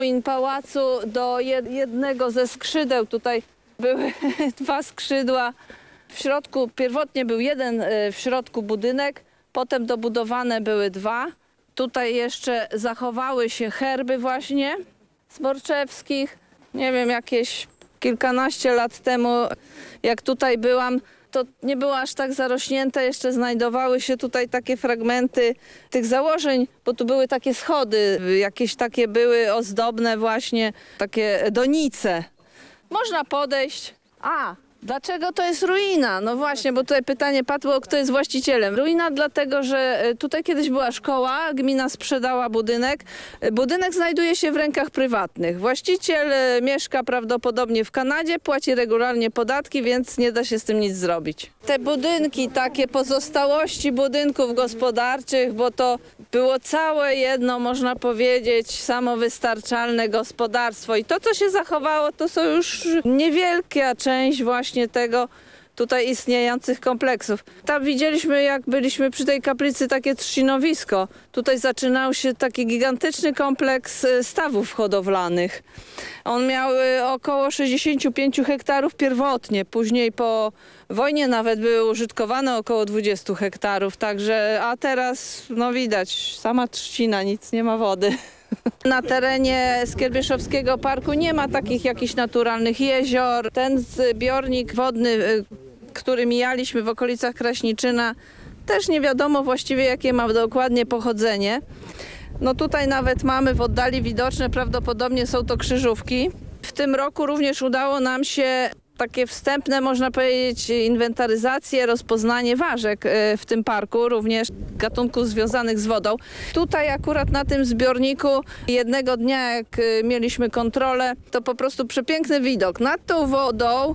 In pałacu do jednego ze skrzydeł tutaj były 2 skrzydła. W środku pierwotnie był jeden w środku budynek, potem dobudowane były 2. Tutaj jeszcze zachowały się herby właśnie z Borczewskich. Nie wiem, jakieś kilkanaście lat temu, jak tutaj byłam, to nie było aż tak zarośnięte. Jeszcze znajdowały się tutaj takie fragmenty tych założeń, bo tu były takie schody, jakieś takie były ozdobne właśnie, takie donice. Można podejść. Dlaczego to jest ruina? No właśnie, bo tutaj pytanie padło, kto jest właścicielem. Ruina dlatego, że tutaj kiedyś była szkoła, gmina sprzedała budynek. Budynek znajduje się w rękach prywatnych. Właściciel mieszka prawdopodobnie w Kanadzie, płaci regularnie podatki, więc nie da się z tym nic zrobić. Te budynki, takie pozostałości budynków gospodarczych, bo to było całe jedno, można powiedzieć, samowystarczalne gospodarstwo. I to, co się zachowało, to są już niewielka część właśnie tego tutaj istniejących kompleksów. Tam widzieliśmy, jak byliśmy przy tej kaplicy, takie trzcinowisko. Tutaj zaczynał się taki gigantyczny kompleks stawów hodowlanych. On miał około 65 hektarów pierwotnie. Później po wojnie nawet były użytkowane około 20 hektarów. Także, a teraz no widać, sama trzcina, nic, nie ma wody. Na terenie Skierbieszowskiego Parku nie ma takich jakichś naturalnych jezior. Ten zbiornik wodny, który mijaliśmy w okolicach Kraśniczyna, też nie wiadomo właściwie, jakie ma dokładnie pochodzenie. No tutaj nawet mamy w oddali widoczne, prawdopodobnie są to krzyżówki. W tym roku również udało nam się takie wstępne, można powiedzieć, inwentaryzację, rozpoznanie ważek w tym parku, również gatunków związanych z wodą. Tutaj akurat na tym zbiorniku jednego dnia, jak mieliśmy kontrolę, to po prostu przepiękny widok. Nad tą wodą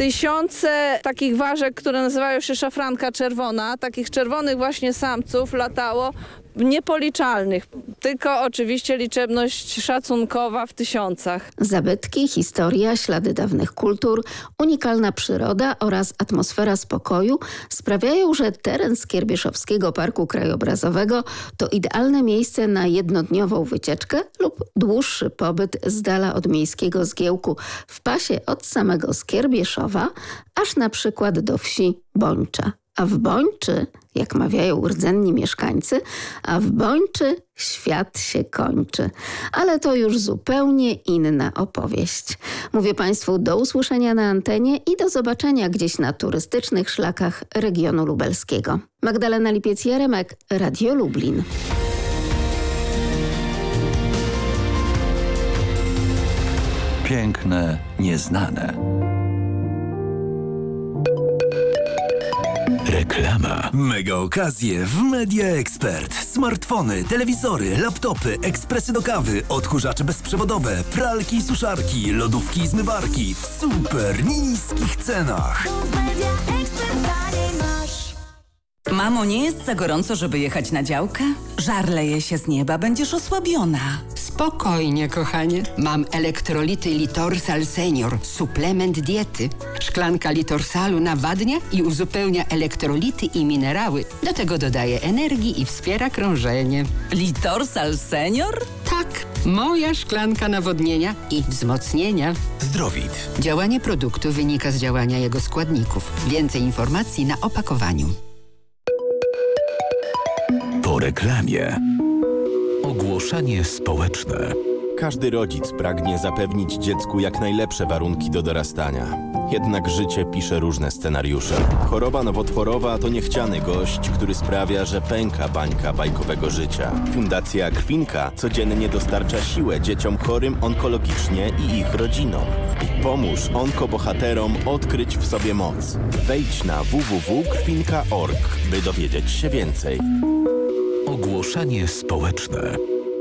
tysiące takich ważek, które nazywają się szafranka czerwona, takich czerwonych właśnie samców latało, niepoliczalnych, tylko oczywiście liczebność szacunkowa w tysiącach. Zabytki, historia, ślady dawnych kultur, unikalna przyroda oraz atmosfera spokoju sprawiają, że teren Skierbieszowskiego Parku Krajobrazowego to idealne miejsce na jednodniową wycieczkę lub dłuższy pobyt z dala od miejskiego zgiełku w pasie od samego Skierbieszowa aż na przykład do wsi Bończa. A w Bończy, jak mawiają rdzenni mieszkańcy, a w Bończy świat się kończy. Ale to już zupełnie inna opowieść. Mówię Państwu do usłyszenia na antenie i do zobaczenia gdzieś na turystycznych szlakach regionu lubelskiego. Magdalena Lipiec-Jaremek, Radio Lublin. Piękne, nieznane. Reklama. Mega okazje w Media Expert. Smartfony, telewizory, laptopy, ekspresy do kawy, odkurzacze bezprzewodowe, pralki i suszarki, lodówki i zmywarki w super niskich cenach. Mamo, nie jest za gorąco, żeby jechać na działkę? Żar leje się z nieba, będziesz osłabiona. Spokojnie, kochanie. Mam elektrolity Litorsal Senior, suplement diety. Szklanka Litorsalu nawadnia i uzupełnia elektrolity i minerały. Do tego dodaje energii i wspiera krążenie. Litorsal Senior? Tak, moja szklanka nawodnienia i wzmocnienia. Zdrowit. Działanie produktu wynika z działania jego składników. Więcej informacji na opakowaniu. Po reklamie. Ogłoszenie społeczne. Każdy rodzic pragnie zapewnić dziecku jak najlepsze warunki do dorastania. Jednak życie pisze różne scenariusze. Choroba nowotworowa to niechciany gość, który sprawia, że pęka bańka bajkowego życia. Fundacja Krwinka codziennie dostarcza siłę dzieciom chorym onkologicznie i ich rodzinom. Pomóż onkobohaterom odkryć w sobie moc. Wejdź na www.krwinka.org, by dowiedzieć się więcej. Ogłoszenie społeczne.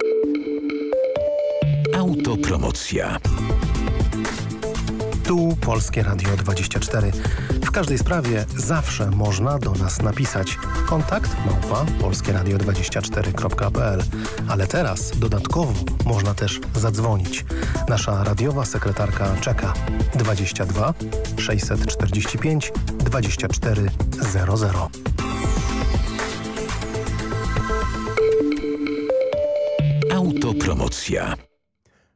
Autopromocja. Tu Polskie Radio 24. W każdej sprawie zawsze można do nas napisać. Kontakt @polskieradio24.pl. Ale teraz dodatkowo można też zadzwonić. Nasza radiowa sekretarka czeka. 22 645 2400. Autopromocja.